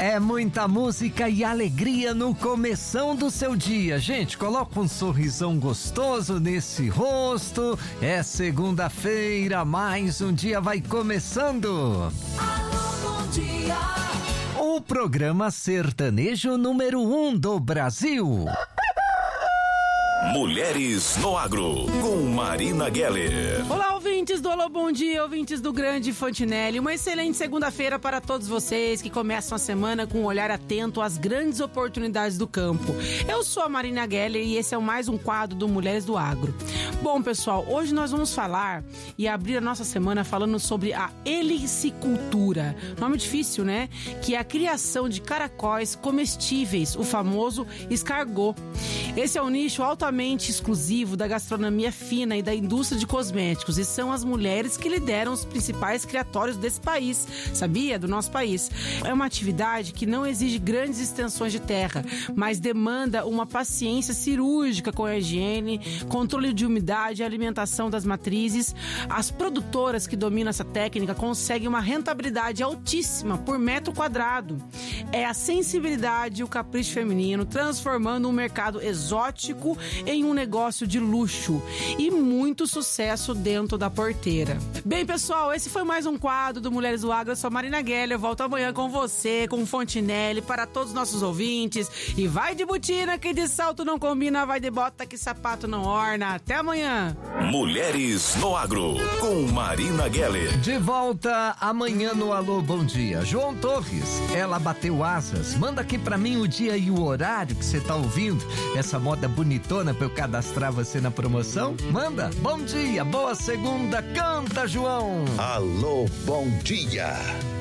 É muita música e alegria no começão do seu dia. Gente, coloca um sorrisão gostoso nesse rosto. É segunda-feira, mais um dia vai começando. Alô, bom dia. O programa sertanejo número 1 do Brasil. Mulheres no Agro, com Marina Geller. Olá, ouvintes do Alô Bom Dia, ouvintes do Grande Fontinelli. Uma excelente segunda-feira para todos vocês que começam a semana com um olhar atento às grandes oportunidades do campo. Eu sou a Marina Geller e esse é mais um quadro do Mulheres do Agro. Bom, pessoal, hoje nós vamos falar e abrir a nossa semana falando sobre a helicicultura. Nome difícil, né? Que é a criação de caracóis comestíveis, o famoso escargot. Esse é um nicho altamente exclusivo da gastronomia fina e da indústria de cosméticos, e são as mulheres que lideram os principais criatórios desse país, sabia? Do nosso país. É uma atividade que não exige grandes extensões de terra, mas demanda uma paciência cirúrgica com a higiene, controle de umidade e alimentação das matrizes. As produtoras que dominam essa técnica conseguem uma rentabilidade altíssima por metro quadrado. É a sensibilidade e o capricho feminino transformando um mercado exótico em um negócio de luxo e muito sucesso dentro da porteira. Bem, pessoal, esse foi mais um quadro do Mulheres do Agro. Eu sou a Marina Geller, eu volto amanhã com você, com o Fontinelli, para todos os nossos ouvintes. E vai de botina que de salto não combina, vai de bota que sapato não orna. Até amanhã. Mulheres no Agro, com Marina Geller. De volta amanhã no Alô Bom Dia. João Torres, ela bateu asas. Manda aqui pra mim o dia e o horário que você tá ouvindo essa moda bonitona pra eu cadastrar você na promoção. Manda. Bom dia, boa segunda, canta, João. Alô, bom dia.